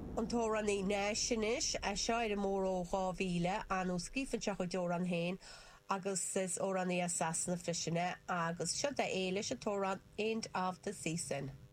an tóran í náisinis a seoir mór ó gáhíle an ó scrífanteach ó deoran hain agus is ó an í asasna frisinne agus seo de éile se tóran end of the season.